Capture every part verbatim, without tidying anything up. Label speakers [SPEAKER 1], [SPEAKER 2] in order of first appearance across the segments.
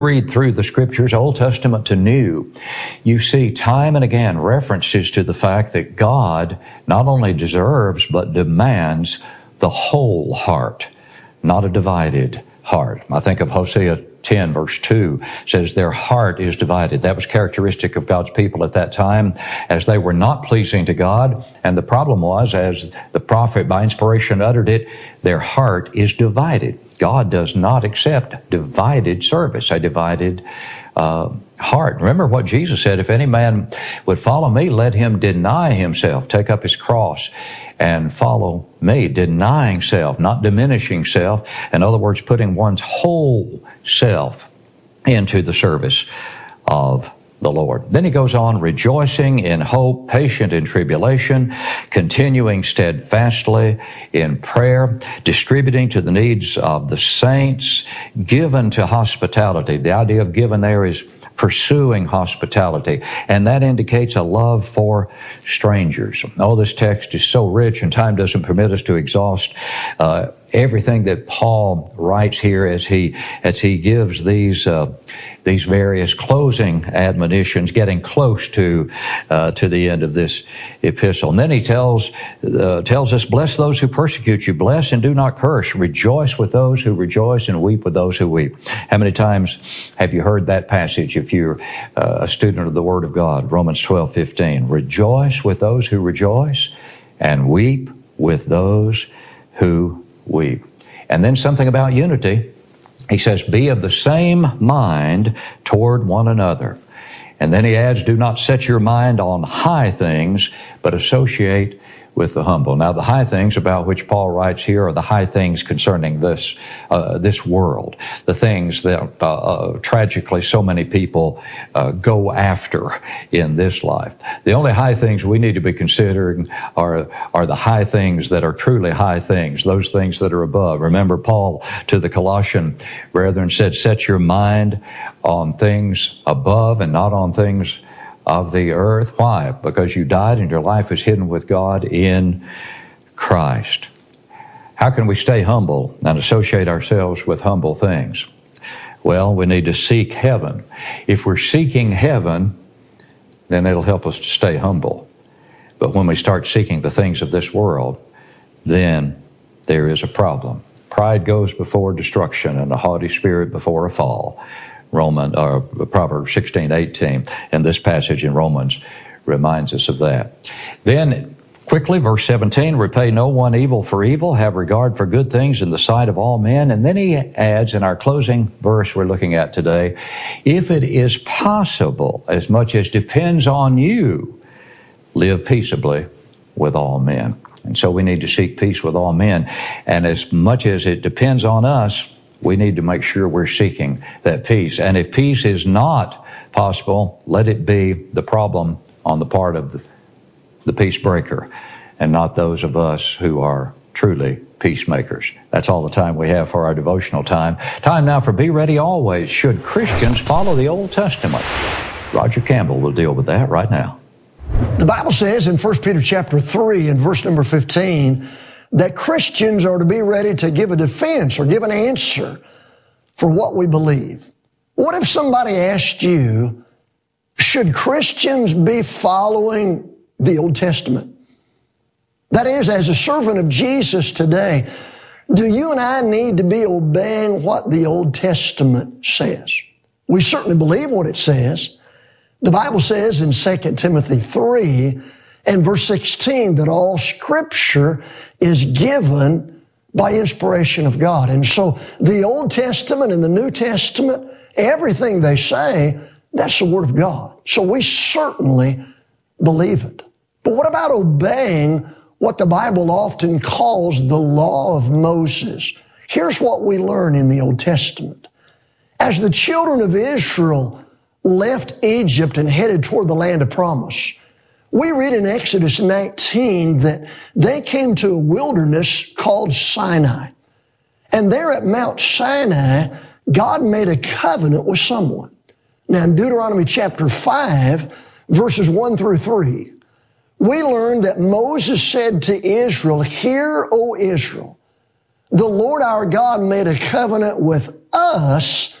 [SPEAKER 1] read through the Scriptures, Old Testament to New, you see time and again references to the fact that God not only deserves but demands the whole heart, not a divided heart. I think of Hosea ten, verse two, says their heart is divided. That was characteristic of God's people at that time, as they were not pleasing to God. And the problem was, as the prophet by inspiration uttered it, their heart is divided. God does not accept divided service, a divided uh, heart. Remember what Jesus said, if any man would follow me, let him deny himself, take up his cross and follow me, denying self, not diminishing self. In other words, putting one's whole self into the service of the Lord. Then he goes on, rejoicing in hope, patient in tribulation, continuing steadfastly in prayer, distributing to the needs of the saints, given to hospitality. The idea of given there is pursuing hospitality, and that indicates a love for strangers. Oh, this text is so rich, and time doesn't permit us to exhaust uh, everything that Paul writes here as he as he gives these uh, these various closing admonitions, getting close to uh, to the end of this epistle. And then he tells uh, tells us, "Bless those who persecute you, bless and do not curse. Rejoice with those who rejoice, and weep with those who weep." How many times have you heard that passage? If you're uh, a student of the Word of God, Romans twelve fifteen, "Rejoice with those who rejoice, and weep with those who weep." And then something about unity. He says, "Be of the same mind toward one another." And then he adds, "Do not set your mind on high things, but associate with the humble." Now, the high things about which Paul writes here are the high things concerning this uh, this world, the things that uh, uh, tragically so many people uh, go after in this life. The only high things we need to be considering are are the high things that are truly high things, those things that are above. Remember, Paul to the Colossian brethren said, "Set your mind on things above and not on things of the earth." Why? Because you died and your life is hidden with God in Christ. How can we stay humble and associate ourselves with humble things? Well, we need to seek heaven. If we're seeking heaven, then it'll help us to stay humble. But when we start seeking the things of this world, then there is a problem. Pride goes before destruction, and a haughty spirit before a fall. Roman or Proverbs sixteen eighteen, and this passage in Romans reminds us of that. Then quickly, verse seventeen, "Repay no one evil for evil, have regard for good things in the sight of all men." And then he adds in our closing verse we're looking at today, "If it is possible, as much as depends on you, live peaceably with all men." And so we need to seek peace with all men. And as much as it depends on us, we need to make sure we're seeking that peace. And if peace is not possible, let it be the problem on the part of the, the peace breaker and not those of us who are truly peacemakers. That's all the time we have for our devotional time. Time now for Be Ready Always. Should Christians follow the Old Testament? Roger Campbell will deal with that right now.
[SPEAKER 2] The Bible says in First Peter chapter three and verse number fifteen, that Christians are to be ready to give a defense or give an answer for what we believe. What if somebody asked you, should Christians be following the Old Testament? That is, as a servant of Jesus today, do you and I need to be obeying what the Old Testament says? We certainly believe what it says. The Bible says in Second Timothy three and verse sixteen that all Scripture is given by inspiration of God. And so the Old Testament and the New Testament, everything they say, that's the Word of God. So we certainly believe it. But what about obeying what the Bible often calls the law of Moses? Here's what we learn in the Old Testament. As the children of Israel left Egypt and headed toward the land of promise, we read in Exodus nineteen that they came to a wilderness called Sinai. And there at Mount Sinai, God made a covenant with someone. Now in Deuteronomy chapter five, verses one through three, we learn that Moses said to Israel, "Hear, O Israel, the Lord our God made a covenant with us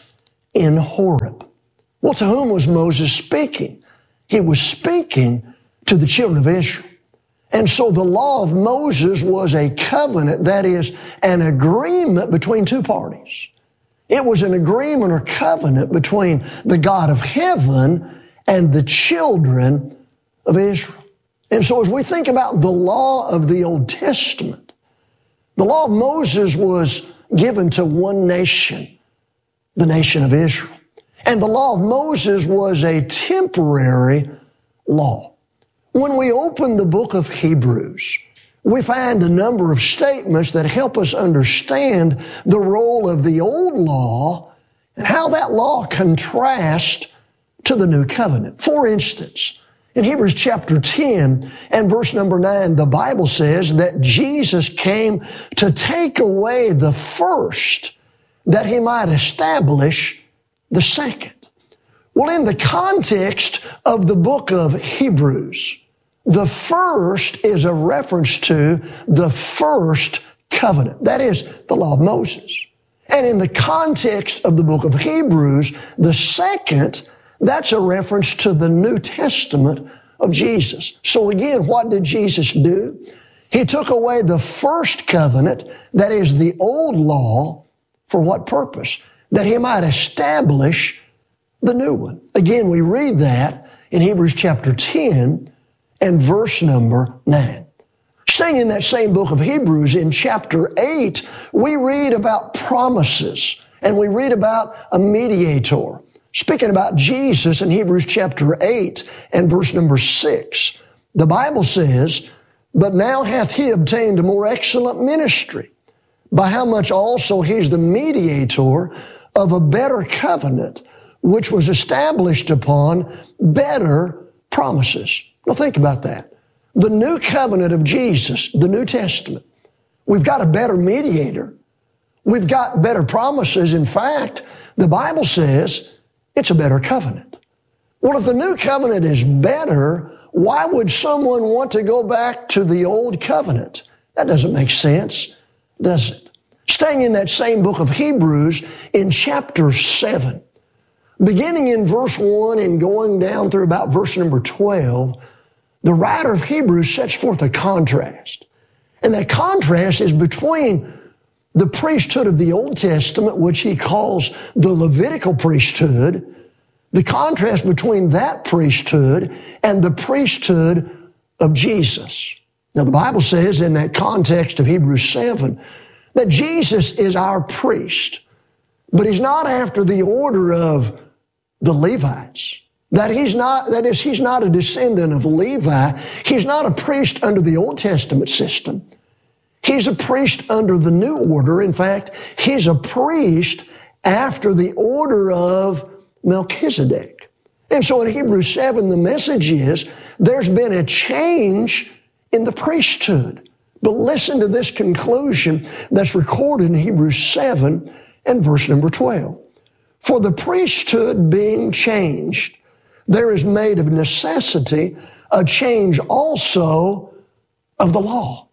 [SPEAKER 2] in Horeb. Well, to whom was Moses speaking? He was speaking to the children of Israel. And so the law of Moses was a covenant, that is, an agreement between two parties. It was an agreement or covenant between the God of heaven and the children of Israel. And so as we think about the law of the Old Testament, the law of Moses was given to one nation, the nation of Israel. And the law of Moses was a temporary law. When we open the book of Hebrews, we find a number of statements that help us understand the role of the old law and how that law contrasts to the new covenant. For instance, in Hebrews chapter ten and verse number nine, the Bible says that Jesus came to take away the first that he might establish the second. Well, in the context of the book of Hebrews, the first is a reference to the first covenant. That is the law of Moses. And in the context of the book of Hebrews, the second, that's a reference to the New Testament of Jesus. So again, what did Jesus do? He took away the first covenant, that is the old law, for what purpose? That he might establish the new one. Again, we read that in Hebrews chapter ten and verse number nine. Staying in that same book of Hebrews, in chapter eight, we read about promises, and we read about a mediator. Speaking about Jesus in Hebrews chapter eight and verse number six, the Bible says, "But now hath he obtained a more excellent ministry, by how much also he's the mediator of a better covenant, which was established upon better promises." Now think about that. The new covenant of Jesus, the New Testament, we've got a better mediator. We've got better promises. In fact, the Bible says it's a better covenant. Well, if the new covenant is better, why would someone want to go back to the old covenant? That doesn't make sense, does it? Staying in that same book of Hebrews, in chapter seven, beginning in verse one and going down through about verse number twelve, the writer of Hebrews sets forth a contrast. And that contrast is between the priesthood of the Old Testament, which he calls the Levitical priesthood, the contrast between that priesthood and the priesthood of Jesus. Now, the Bible says in that context of Hebrews seven that Jesus is our priest, but he's not after the order of the Levites. That he's not, that is, he's not a descendant of Levi. He's not a priest under the Old Testament system. He's a priest under the new order. In fact, he's a priest after the order of Melchizedek. And so in Hebrews seven, the message is there's been a change in the priesthood. But listen to this conclusion that's recorded in Hebrews seven and verse number twelve. "For the priesthood being changed, there is made of necessity a change also of the law."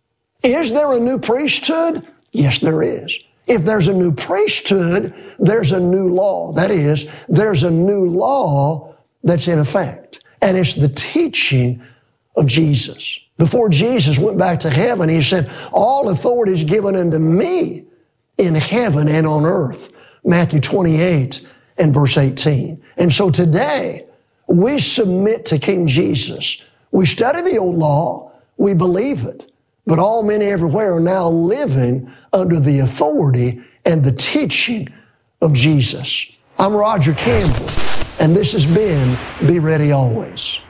[SPEAKER 2] Is there a new priesthood? Yes, there is. If there's a new priesthood, there's a new law. That is, there's a new law that's in effect. And it's the teaching of Jesus. Before Jesus went back to heaven, he said, "All authority is given unto me in heaven and on earth." Matthew twenty-eight and verse eighteen. And so today, we submit to King Jesus. We study the old law, we believe it, but all men everywhere are now living under the authority and the teaching of Jesus. I'm Roger Campbell, and this has been Be Ready Always.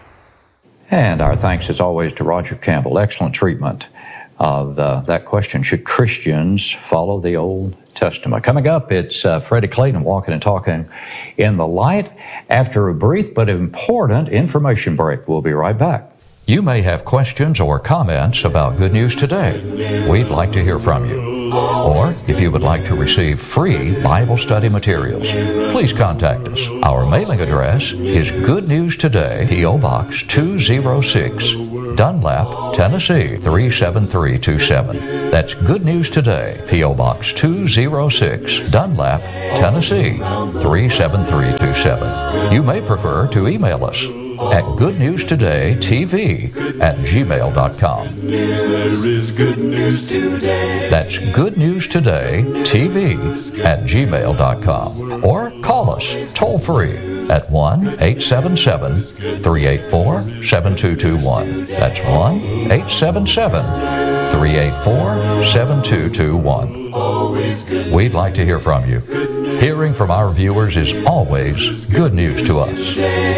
[SPEAKER 1] And our thanks as always to Roger Campbell. Excellent treatment of uh, that question, should Christians follow the Old Testament? Coming up, it's uh, Freddie Clayton walking and talking in the light. After a brief but important information break, we'll be right back. You may have questions or comments about Good News Today. We'd like to hear from you. Or if you would like to receive free Bible study materials, please contact us. Our mailing address is Good News Today, P O Box two oh six, Dunlap, Tennessee three seven three two seven. That's Good News Today, P O Box two oh six, Dunlap, Tennessee three seven three two seven. You may prefer to email us at goodnewstodaytv at gmail dot com.
[SPEAKER 3] There is good news today.
[SPEAKER 1] That's goodnewstodaytv at gmail dot com. Or call us toll free at one eight seven seven, three eight four, seven two two one. That's one eight seven seven, three eight four, seven two two one.
[SPEAKER 3] Always good.
[SPEAKER 1] We'd like to hear from you. Hearing from our viewers is always good news to us.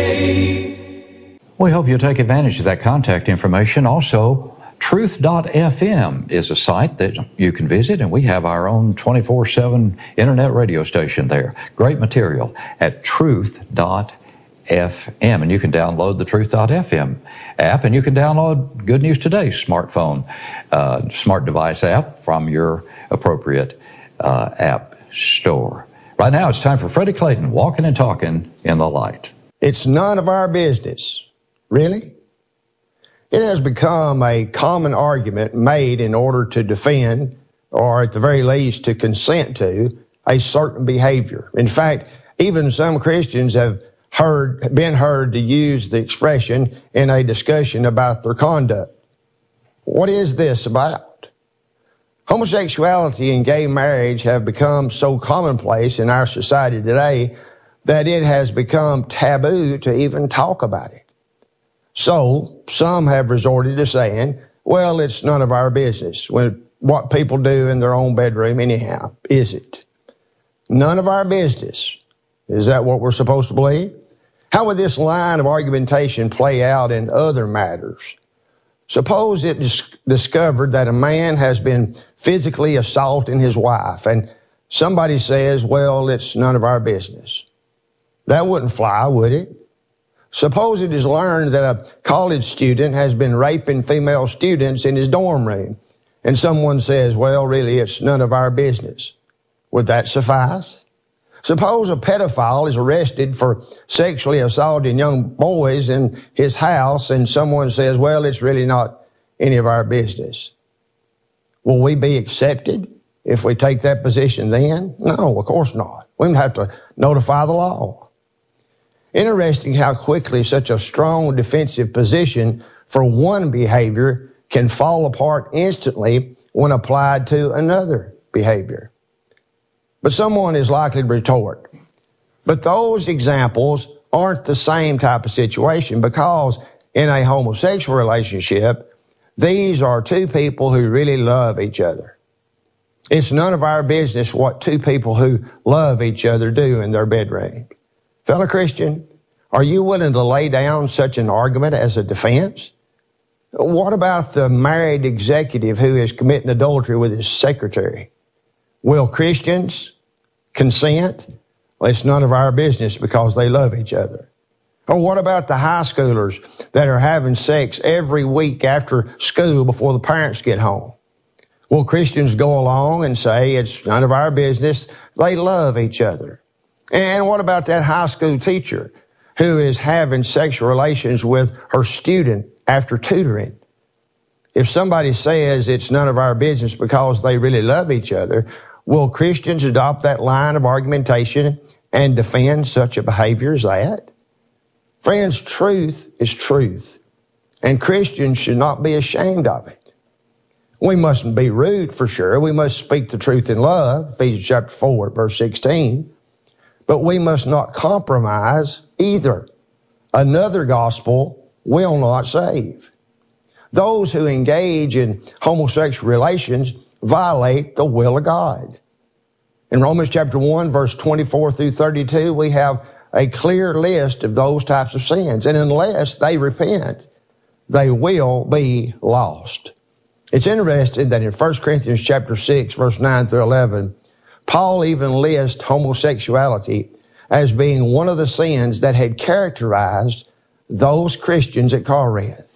[SPEAKER 1] We hope you'll take advantage of that contact information. Also, truth dot f m is a site that you can visit, and we have our own twenty-four seven internet radio station there. Great material at truth dot f m, and you can download the truth dot f m app, and you can download Good News Today's smartphone, uh, smart device app from your appropriate uh, app store. Right now, it's time for Freddie Clayton, Walking and Talking in the Light.
[SPEAKER 4] It's none of our business. Really? It has become a common argument made in order to defend, or at the very least to consent to, a certain behavior. In fact, even some Christians have heard, been heard to use the expression in a discussion about their conduct. What is this about? Homosexuality and gay marriage have become so commonplace in our society today that it has become taboo to even talk about it. So, some have resorted to saying, well, it's none of our business. When, what people do in their own bedroom anyhow, is it? None of our business. Is that what we're supposed to believe? How would this line of argumentation play out in other matters? Suppose it dis- discovered that a man has been physically assaulting his wife, and somebody says, well, it's none of our business. That wouldn't fly, would it? Suppose it is learned that a college student has been raping female students in his dorm room, and someone says, well, really, it's none of our business. Would that suffice? Suppose a pedophile is arrested for sexually assaulting young boys in his house, and someone says, well, it's really not any of our business. Will we be accepted if we take that position then? No, of course not. We would have to notify the law. Interesting how quickly such a strong defensive position for one behavior can fall apart instantly when applied to another behavior. But someone is likely to retort, but those examples aren't the same type of situation, because in a homosexual relationship, these are two people who really love each other. It's none of our business what two people who love each other do in their bedroom. Fellow Christian, are you willing to lay down such an argument as a defense? What about the married executive who is committing adultery with his secretary? Will Christians consent? Well, it's none of our business because they love each other. Or what about the high schoolers that are having sex every week after school before the parents get home? Will Christians go along and say it's none of our business? They love each other. And what about that high school teacher who is having sexual relations with her student after tutoring? If somebody says it's none of our business because they really love each other, will Christians adopt that line of argumentation and defend such a behavior as that? Friends, truth is truth, and Christians should not be ashamed of it. We mustn't be rude, for sure. We must speak the truth in love, Ephesians chapter four, verse sixteen. But we must not compromise either. Another gospel will not save. Those who engage in homosexual relations violate the will of God. In Romans chapter one, verse twenty-four through thirty-two, we have a clear list of those types of sins. And unless they repent, they will be lost. It's interesting that in First Corinthians chapter six, verse nine through eleven, Paul even lists homosexuality as being one of the sins that had characterized those Christians at Corinth.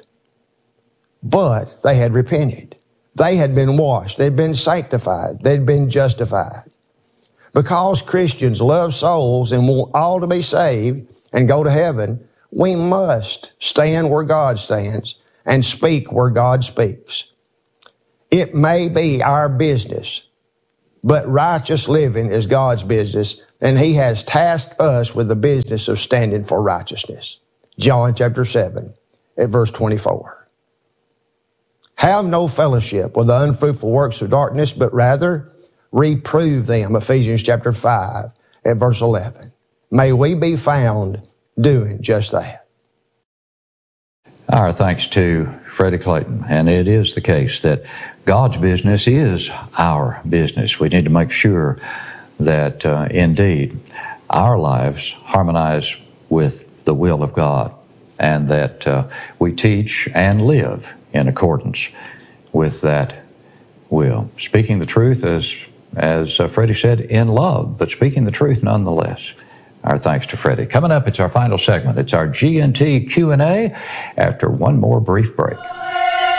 [SPEAKER 4] But they had repented. They had been washed. They'd been sanctified. They'd been justified. Because Christians love souls and want all to be saved and go to heaven, we must stand where God stands and speak where God speaks. It may be our business, but righteous living is God's business, and He has tasked us with the business of standing for righteousness. John chapter seven, at verse twenty-four. Have no fellowship with the unfruitful works of darkness, but rather reprove them. Ephesians chapter five, at verse eleven. May we be found doing just that.
[SPEAKER 1] Our thanks to Freddie Clayton. And it is the case that God's business is our business. We need to make sure that uh, indeed our lives harmonize with the will of God, and that uh, we teach and live in accordance with that will. Speaking the truth, as, as uh, Freddie said, in love, but speaking the truth nonetheless. Our thanks to Freddie. Coming up, it's our final segment. It's our G and T Q and A after one more brief break.